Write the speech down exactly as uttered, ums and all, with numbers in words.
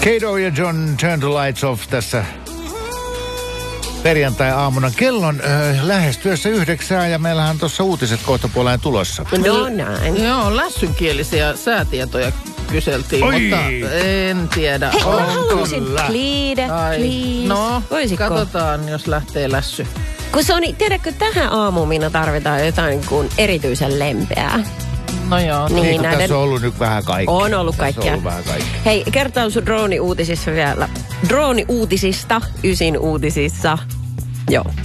Kato ja John, Turn the Lights Off tässä perjantai-aamuna. Kellon äh, lähestyessä yhdeksää ja meillähän on tuossa uutiset kohta puoleen tulossa. No näin. Joo, lässynkielisiä säätietoja kyseltiin, Oi. mutta en tiedä. Hei, mä onko. haluaisin please, please. No, Voisitko? katsotaan, jos lähtee lässy. Kun se on, tiedätkö, tähän aamuun minä tarvitaan jotain kuin erityisen lempeää. No joo. Niin, Niin, näiden... tässä on ollut nyt vähän kaikkea. On ollut kaikkea. Tässä on ollut vähän kaikkea. Hei, kertaan sun drone-uutisissa vielä. Drone-uutisista, ysin uutisissa. Joo,